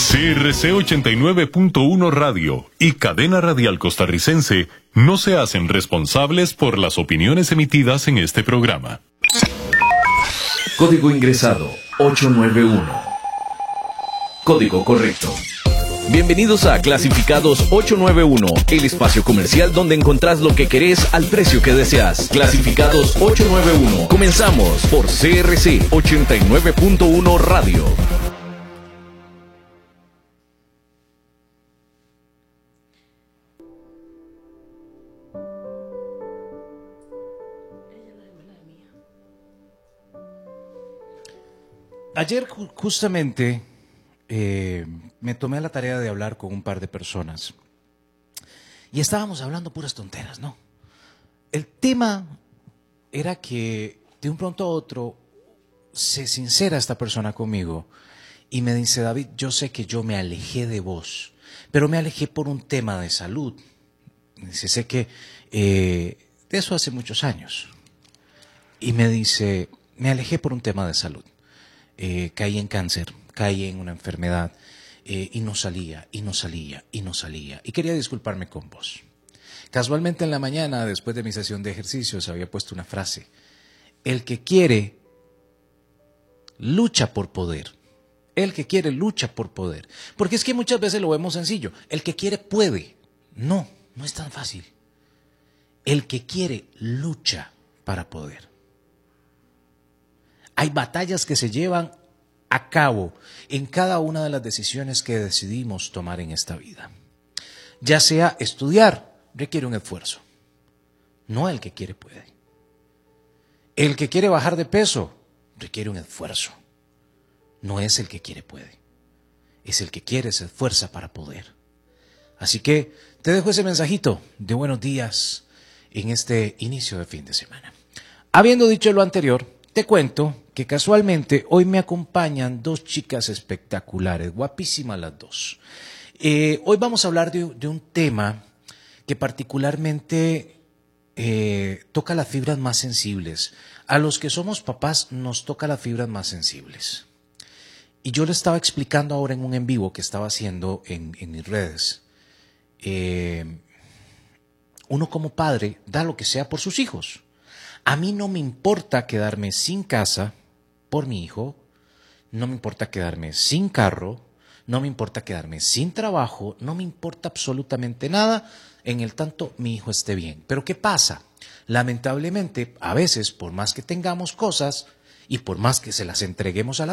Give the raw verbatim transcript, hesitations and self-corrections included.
C R C ochenta y nueve punto uno Radio y Cadena Radial Costarricense no se hacen responsables por las opiniones emitidas en este programa. Código ingresado ocho nueve uno. Código correcto. Bienvenidos a Clasificados ocho nueve uno, el espacio comercial donde encontrás lo que querés al precio que deseas. Clasificados ocho nueve uno. Comenzamos por C R C ochenta y nueve punto uno Radio. Ayer ju- justamente eh, me tomé la tarea de hablar con un par de personas y estábamos hablando puras tonteras, ¿no? El tema era que de un pronto a otro se sincera esta persona conmigo y me dice: David, yo sé que yo me alejé de vos, pero me alejé por un tema de salud. Dice, sé que eh, de eso hace muchos años. Y me dice, me alejé por un tema de salud. Eh, caí en cáncer, caí en una enfermedad eh, y no salía, y no salía, y no salía. Y quería disculparme con vos. Casualmente en la mañana, después de mi sesión de ejercicios, había puesto una frase: el que quiere, lucha por poder. El que quiere, lucha por poder. Porque es que muchas veces lo vemos sencillo. El que quiere, puede. No, no es tan fácil. El que quiere, lucha para poder. Hay batallas que se llevan a cabo en cada una de las decisiones que decidimos tomar en esta vida. Ya sea estudiar, requiere un esfuerzo. No el que quiere puede. El que quiere bajar de peso, requiere un esfuerzo. No es el que quiere puede. Es el que quiere se esfuerza para poder. Así que te dejo ese mensajito de buenos días en este inicio de fin de semana. Habiendo dicho lo anterior, te cuento que casualmente hoy me acompañan dos chicas espectaculares, guapísimas las dos. Eh, hoy vamos a hablar de, de un tema que particularmente eh, toca las fibras más sensibles. A los que somos papás nos toca las fibras más sensibles. Y yo le estaba explicando ahora en un en vivo que estaba haciendo en, en mis redes. Eh, uno como padre da lo que sea por sus hijos. A mí no me importa quedarme sin casa por mi hijo, no me importa quedarme sin carro, no me importa quedarme sin trabajo, no me importa absolutamente nada en el tanto mi hijo esté bien. Pero ¿qué pasa? Lamentablemente, a veces, por más que tengamos cosas y por más que se las entreguemos a la